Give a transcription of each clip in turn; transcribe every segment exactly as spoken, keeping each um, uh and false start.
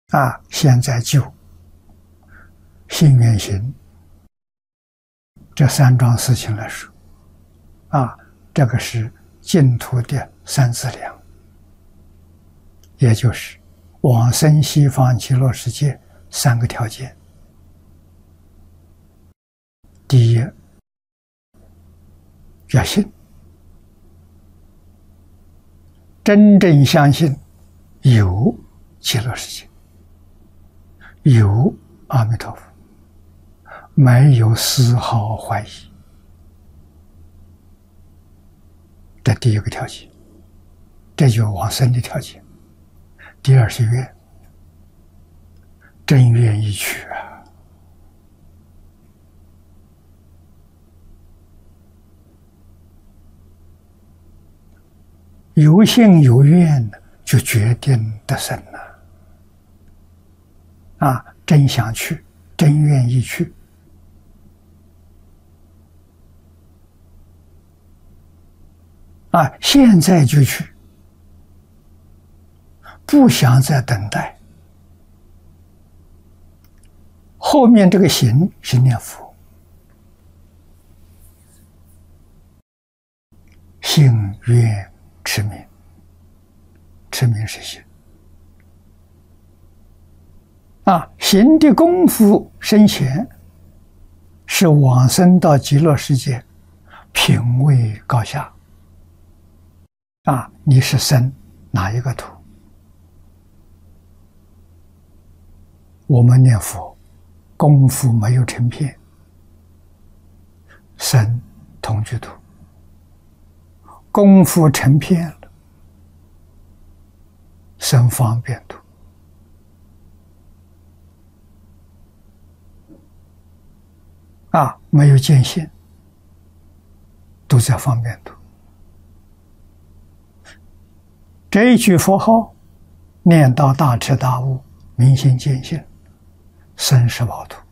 啊，现在就信愿行这三桩事情来说，啊，这个是净土的三资粮，也就是往生西方极乐世界三个条件。第一，要信，真正相信有极乐世界，有阿弥陀佛，没有丝毫怀疑。这第一个条件，这就是往生的条件。第二是愿，真愿意去啊！有信有愿，就决定得生了。啊，真想去，真愿意去。啊，现在就去，不想再等待。后面这个行是念佛，信愿持名，持名是行。啊，行的功夫深浅，是往生到极乐世界品位高下。啊，你是生哪一个土？我们念佛功夫没有成片，生同居土；功夫成片了，生方便土。啊，没有见性，都在方便土。这一句佛号念到大彻大悟，明心见性，生十宝土。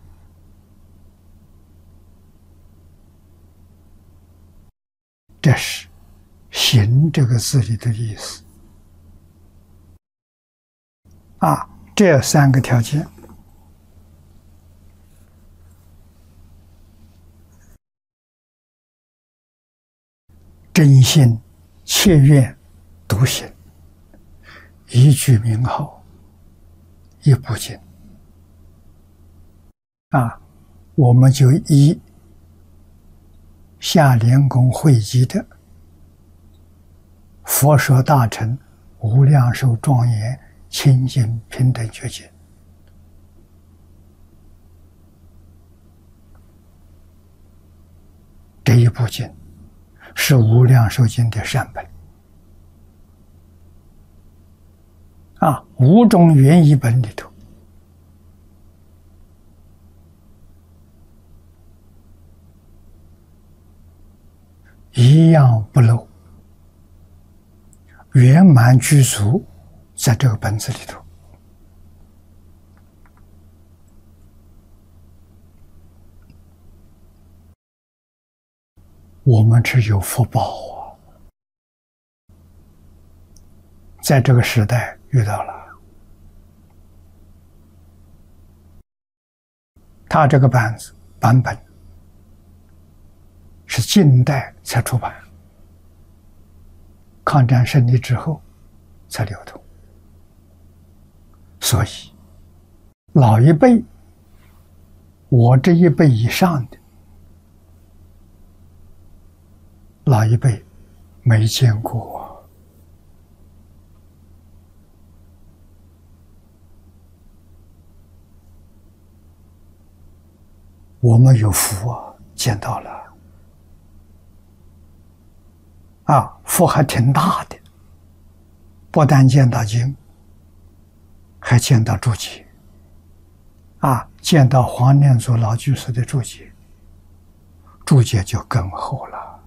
这是行这个字里的意思。啊，这三个条件，真心切愿笃行，一句名号，一部经。啊，我们就依下莲宫汇集的佛说大乘无量寿庄严清净平等觉经，这一部经是无量寿经的善本。啊，五种原译本里头，一样不漏，圆满具足在这个本子里头。我们是有福报啊，在这个时代遇到了。他这个版子版本是近代才出版，抗战胜利之后才流通，所以老一辈，我这一辈以上的老一辈没见过。我们有福啊，见到了。啊，福还挺大的，不但见到经，还见到注解。啊，见到黄念祖老居士的注解，注解就更厚了。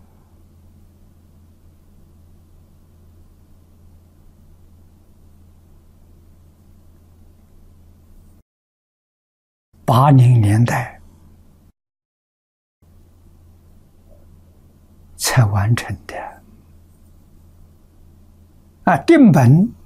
八零年代才完成的。啊，定本